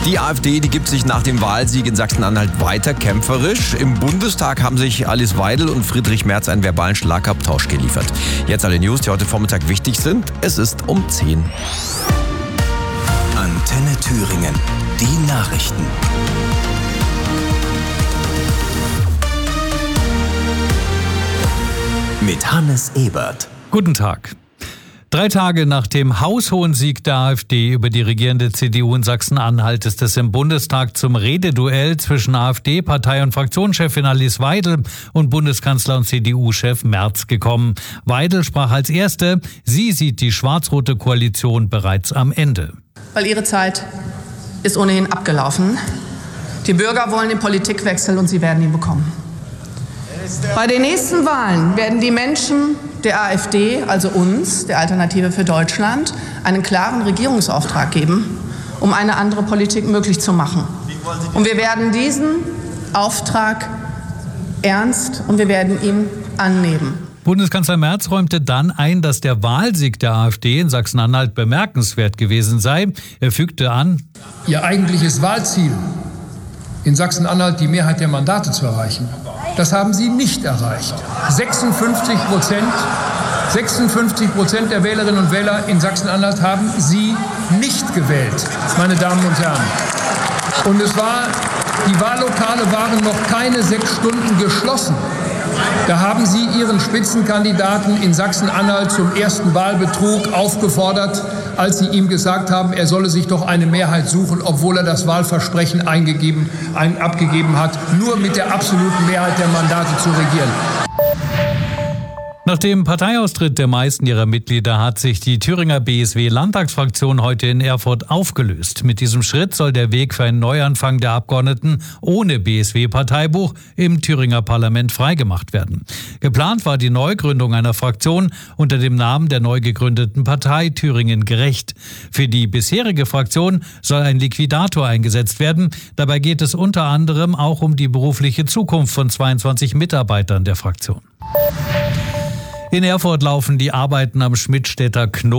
Die AfD, die gibt sich nach dem Wahlsieg in Sachsen-Anhalt weiter kämpferisch. Im Bundestag haben sich Alice Weidel und Friedrich Merz einen verbalen Schlagabtausch geliefert. Jetzt alle News, die heute Vormittag wichtig sind. Es ist um 10. Antenne Thüringen, die Nachrichten. Mit Hannes Ebert. Guten Tag. 3 Tage nach dem haushohen Sieg der AfD über die regierende CDU in Sachsen-Anhalt ist es im Bundestag zum Rededuell zwischen AfD-Partei- und Fraktionschefin Alice Weidel und Bundeskanzler und CDU-Chef Merz gekommen. Weidel sprach als Erste. Sie sieht die schwarz-rote Koalition bereits am Ende. Weil ihre Zeit ist ohnehin abgelaufen. Die Bürger wollen den Politikwechsel und sie werden ihn bekommen. Bei den nächsten Wahlen werden die Menschen der AfD, also uns, der Alternative für Deutschland, einen klaren Regierungsauftrag geben, um eine andere Politik möglich zu machen. Und wir werden diesen Auftrag ernst und wir werden ihn annehmen. Bundeskanzler Merz räumte dann ein, dass der Wahlsieg der AfD in Sachsen-Anhalt bemerkenswert gewesen sei. Er fügte an: Ihr eigentliches Wahlziel, in Sachsen-Anhalt die Mehrheit der Mandate zu erreichen, das haben Sie nicht erreicht. 56% der Wählerinnen und Wähler in Sachsen-Anhalt haben Sie nicht gewählt, meine Damen und Herren. Und die Wahllokale waren noch keine 6 Stunden geschlossen. Da haben Sie Ihren Spitzenkandidaten in Sachsen-Anhalt zum ersten Wahlbetrug aufgefordert, als Sie ihm gesagt haben, er solle sich doch eine Mehrheit suchen, obwohl er das Wahlversprechen abgegeben hat, nur mit der absoluten Mehrheit der Mandate zu regieren. Nach dem Parteiaustritt der meisten ihrer Mitglieder hat sich die Thüringer BSW-Landtagsfraktion heute in Erfurt aufgelöst. Mit diesem Schritt soll der Weg für einen Neuanfang der Abgeordneten ohne BSW-Parteibuch im Thüringer Parlament freigemacht werden. Geplant war die Neugründung einer Fraktion unter dem Namen der neu gegründeten Partei Thüringen Gerecht. Für die bisherige Fraktion soll ein Liquidator eingesetzt werden. Dabei geht es unter anderem auch um die berufliche Zukunft von 22 Mitarbeitern der Fraktion. In Erfurt laufen die Arbeiten am Schmidtstädter Knoten